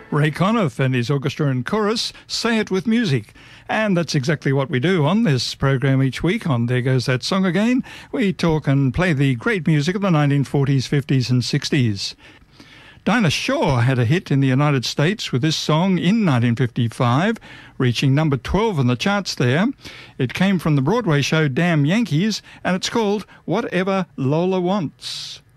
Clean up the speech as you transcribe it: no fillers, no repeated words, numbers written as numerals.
Ray Conniff and his orchestra and chorus, Say It With Music. And that's exactly what we do on this program each week on There Goes That Song Again. We talk and play the great music of the 1940s, 50s and 60s. Dinah Shore had a hit in the United States with this song in 1955, reaching number 12 on the charts there. It came from the Broadway show Damn Yankees, and it's called Whatever Lola Wants.